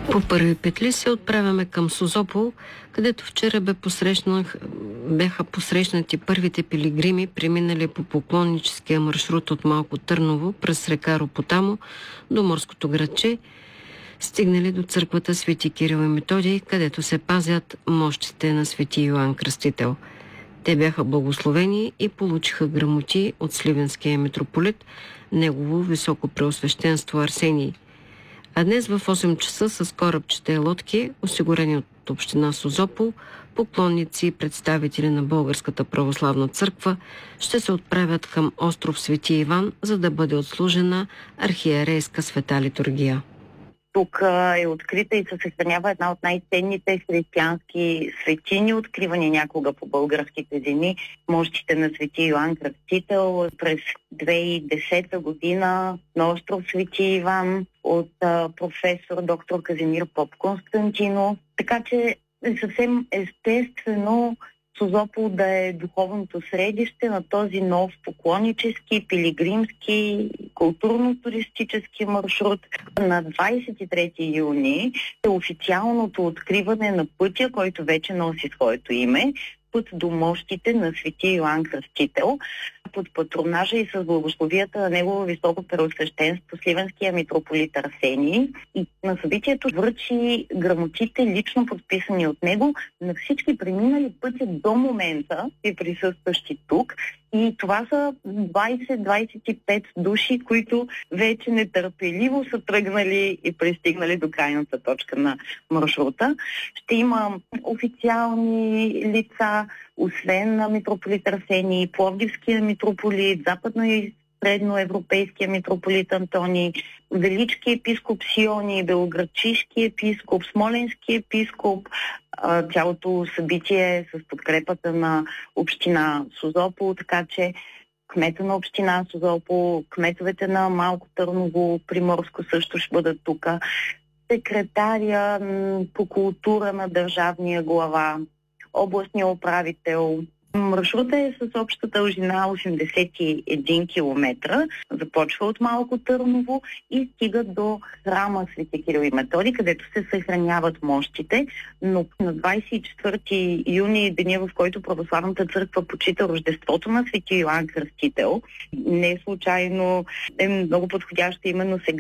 По първи петли се отправяме към Созопол, където вчера бяха посрещнати първите пилигрими, преминали по поклонническия маршрут от Малко Търново през река Ропотамо до морското градче, стигнали до църквата Свети Кирил и Методий, където се пазят мощите на Свети Йоан Кръстител. Те бяха благословени и получиха грамоти от сливенския митрополит, негово високопреосвещенство Арсений. А днес в 8 часа с корабчета и лодки, осигурени от община Созопол, поклонници и представители на Българската православна църква ще се отправят към остров Свети Иван, за да бъде отслужена архиерейска света литургия. Тук е открита и се съхранява една от най-ценните християнски светини, откривани някога по българските земи, мощите на Свети Йоан Кръстител през 2010 година на остров Свети Иван от професор доктор Казимир Поп-Константинов. Така че е съвсем естествено Созопол да е духовното средище на този нов поклоннически, пилигримски, културно-туристически маршрут. На 23 юни е официалното откриване на пътя, който вече носи своето име, път до мощите на Свети Йоан Кръстител, под патронажа и с благословията на негово високо преосвещенство сливенския митрополит Арсений. И на събитието връчи грамотите, лично подписани от него, на всички преминали пътя до момента и присъстващи тук. И това са 20-25 души, които вече нетърпеливо са тръгнали и пристигнали до крайната точка на маршрута. Ще има официални лица, освен на митрополит Арсений, Пловдивския митрополит, западно и средноевропейския митрополит Антоний, Велички епископ Сиони, Белоградчишки епископ, Смоленски епископ. Цялото събитие е с подкрепата на община Созопол, така че кмета на община Созопол, кметовете на Малко Търново, Приморско също ще бъдат тук, секретаря по култура на държавния глава, областния управител. Маршрутът е с обща дължина 81 км. Започва от Малко Търново и стига до храма Свети Кирил и Методий, където се съхраняват мощите. Но на 24 юни, деня в който Православната църква почита Рождеството на Свети Йоан Кръстител, не случайно е много подходящо именно сега